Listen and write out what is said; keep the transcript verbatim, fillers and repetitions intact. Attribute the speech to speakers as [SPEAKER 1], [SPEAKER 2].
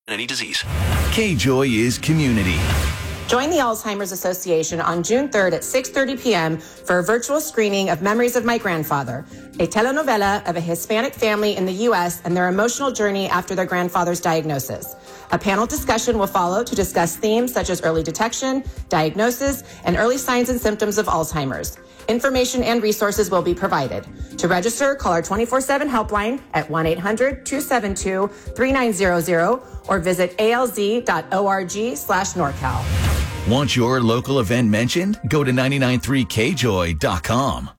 [SPEAKER 1] any disease.
[SPEAKER 2] K-Joy is community.
[SPEAKER 3] Join the Alzheimer's Association on June third at six thirty p.m. for a virtual screening of Memories of My Grandfather, a telenovela of a Hispanic family in the U S and their emotional journey after their grandfather's diagnosis. A panel discussion will follow to discuss themes such as early detection, diagnosis, and early signs and symptoms of Alzheimer's. Information and resources will be provided. To register, call our twenty-four seven helpline at one eight hundred two seven two three nine zero zero or visit alz dot org slash NorCal.
[SPEAKER 2] Want your local event mentioned? Go to nine nine three K joy dot com.